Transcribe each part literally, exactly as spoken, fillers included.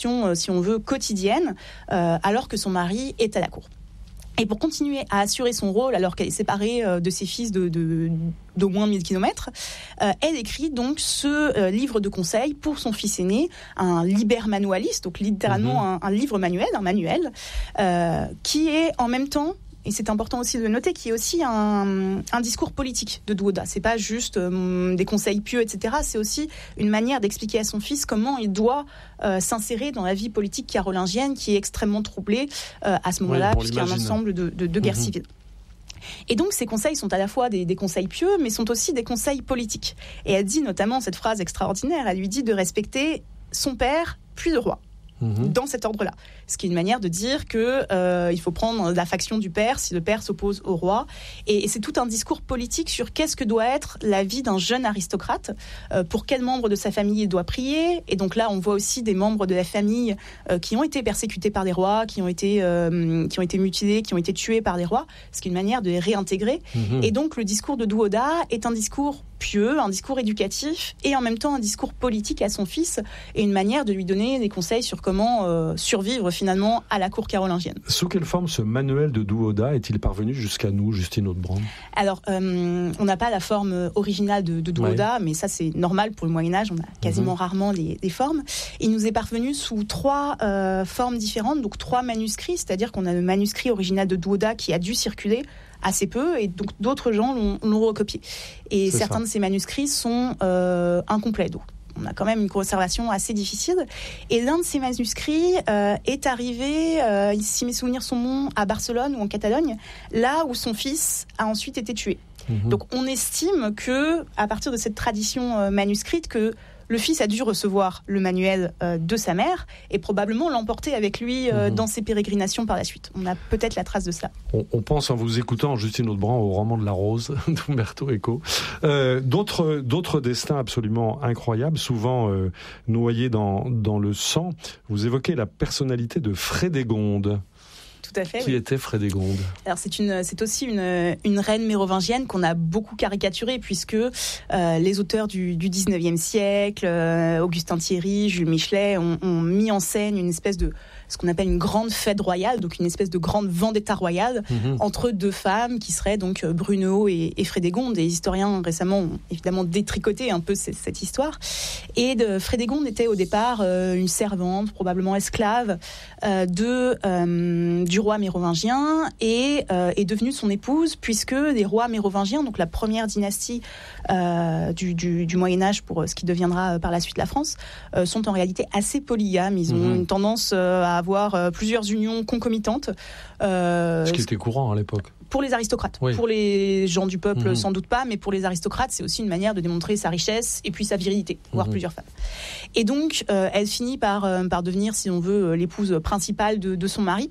gestion, euh, si on veut, quotidienne, euh, alors que son mari est à la cour. Et pour continuer à assurer son rôle alors qu'elle est séparée euh, de ses fils de, de, d'au moins mille kilomètres, euh, elle écrit donc ce euh, livre de conseils pour son fils aîné, un liber manualis, donc littéralement mmh. un, un livre manuel, un manuel, euh, qui est en même temps, et c'est important aussi de le noter, qui est aussi un, un discours politique de Douoda. C'est pas juste euh, des conseils pieux, et cetera. C'est aussi une manière d'expliquer à son fils comment il doit euh, s'insérer dans la vie politique carolingienne, qui est extrêmement troublée euh, à ce moment-là, oui, puisqu'il y a un ensemble de, de, de guerres mmh. civiles. Et donc, ces conseils sont à la fois des, des conseils pieux, mais sont aussi des conseils politiques. Et elle dit notamment cette phrase extraordinaire, elle lui dit de respecter son père, puis le roi. Mmh. Dans cet ordre-là. Ce qui est une manière de dire qu'il euh, faut prendre la faction du père si le père s'oppose au roi. Et, et c'est tout un discours politique sur qu'est-ce que doit être la vie d'un jeune aristocrate, euh, pour quel membre de sa famille il doit prier. Et donc là, on voit aussi des membres de la famille euh, qui ont été persécutés par des rois, qui ont été, euh, qui ont été mutilés, qui ont été tués par des rois, ce qui est une manière de les réintégrer. Mmh. Et donc, le discours de Douoda est un discours pieux, un discours éducatif et en même temps un discours politique à son fils et une manière de lui donner des conseils sur comment euh, survivre finalement à la cour carolingienne. Sous quelle forme ce manuel de Douoda est-il parvenu jusqu'à nous, Justine Hautebrandt ? Alors, euh, on n'a pas la forme originale de, de Douoda, ouais. mais ça c'est normal pour le Moyen-Âge, on a quasiment mmh. rarement les, les formes. Il nous est parvenu sous trois euh, formes différentes, donc trois manuscrits, c'est-à-dire qu'on a le manuscrit original de Douoda qui a dû circuler assez peu, et donc d'autres gens l'ont, l'ont recopié. Et c'est certains ça. de ces manuscrits sont euh, incomplets, donc on a quand même une conservation assez difficile. Et l'un de ces manuscrits euh, est arrivé, euh, si mes souvenirs sont bons, à Barcelone ou en Catalogne, là où son fils a ensuite été tué. Mmh. Donc on estime que, à partir de cette tradition euh, manuscrite, que le fils a dû recevoir le manuel euh, de sa mère et probablement l'emporter avec lui euh, mmh. dans ses pérégrinations par la suite. On a peut-être la trace de cela. On, on pense en vous écoutant, Justine Hautebrandt, au roman de la Rose d'Umberto Eco. Euh, d'autres, d'autres destins absolument incroyables, souvent euh, noyés dans, dans le sang. Vous évoquez la personnalité de Frédégonde. Tout à fait, Qui oui. était Frédégonde ? Alors c'est, une, c'est aussi une, une reine mérovingienne qu'on a beaucoup caricaturée, puisque euh, les auteurs du, du dix-neuvième siècle, euh, Augustin Thierry, Jules Michelet, ont, ont mis en scène une espèce de, ce qu'on appelle une grande fête royale, donc une espèce de grande vendetta royale mmh. entre deux femmes qui seraient donc Brunehaut et, et Frédégonde. Des historiens récemment ont évidemment détricoté un peu cette, cette histoire. Et de, Frédégonde était au départ euh, une servante, probablement esclave, euh, de, euh, du roi mérovingien et euh, est devenue son épouse, puisque les rois mérovingiens, donc la première dynastie euh, du, du, du Moyen-Âge pour ce qui deviendra par la suite la France, euh, sont en réalité assez polygames. Ils ont mmh. une tendance euh, à avoir euh, plusieurs unions concomitantes. Euh, ce qui était courant à l'époque. Pour les aristocrates. Oui. Pour les gens du peuple, mmh. sans doute pas, mais pour les aristocrates, c'est aussi une manière de démontrer sa richesse et puis sa virilité, voire mmh. plusieurs femmes. Et donc, euh, elle finit par, euh, par devenir, si on veut, l'épouse principale de, de son mari.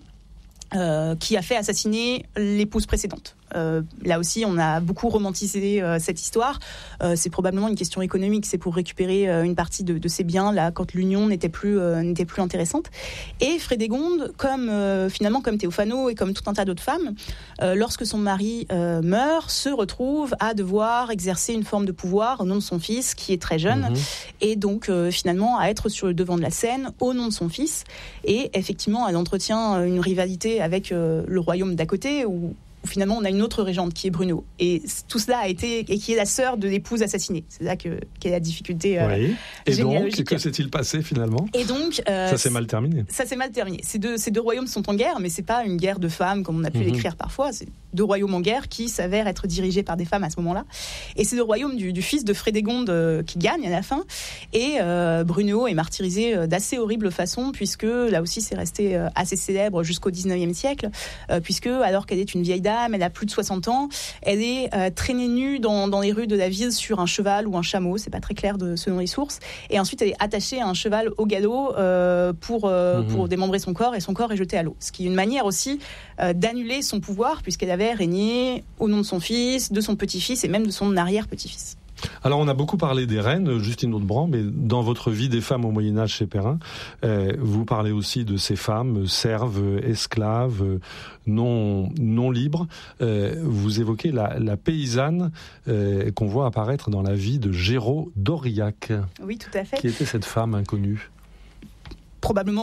Euh, qui a fait assassiner l'épouse précédente. Euh, là aussi, on a beaucoup romantisé euh, cette histoire. Euh, c'est probablement une question économique. C'est pour récupérer euh, une partie de, de ses biens là quand l'union n'était plus euh, n'était plus intéressante. Et Frédégonde, comme euh, finalement comme Théophano et comme tout un tas d'autres femmes, euh, lorsque son mari euh, meurt, se retrouve à devoir exercer une forme de pouvoir au nom de son fils qui est très jeune, mmh. et donc euh, finalement à être sur le devant de la scène au nom de son fils. Et effectivement, elle entretient une rivalité avec euh, le royaume d'à côté où où finalement on a une autre régente qui est Brunehaut. Et tout cela a été, et qui est la sœur de l'épouse assassinée. C'est là que, qu'est la difficulté euh, oui. Et généalogique. donc, que s'est-il passé finalement ? Et donc, euh, ça s'est mal terminé. Ça s'est mal terminé. Ces deux, ces deux royaumes sont en guerre, mais c'est pas une guerre de femmes comme on a pu mm-hmm. l'écrire parfois. C'est deux royaumes en guerre qui s'avèrent être dirigés par des femmes à ce moment-là. Et c'est le royaume du, du fils de Frédégonde euh, qui gagne à la fin. Et euh, Brunehaut est martyrisé euh, d'assez horrible façon, puisque là aussi c'est resté euh, assez célèbre jusqu'au dix-neuvième siècle, euh, puisque alors qu'elle est une vieille dame, elle a plus de soixante ans, elle est euh, traînée nue dans, dans les rues de la ville sur un cheval ou un chameau, c'est pas très clair de, selon les sources. Et ensuite elle est attachée à un cheval au galop euh, pour, euh, mmh. pour démembrer son corps, et son corps est jeté à l'eau. Ce qui est une manière aussi euh, d'annuler son pouvoir, puisqu'elle avait régné au nom de son fils, de son petit-fils et même de son arrière-petit-fils. Alors on a beaucoup parlé des reines, Justine Hautebrandt, mais dans votre vie des femmes au Moyen-Âge chez Perrin, euh, vous parlez aussi de ces femmes serves, esclaves, non, non libres. Euh, vous évoquez la, la paysanne euh, qu'on voit apparaître dans la vie de Géraud d'Aurillac. Oui, tout à fait. Qui était cette femme inconnue ? Probablement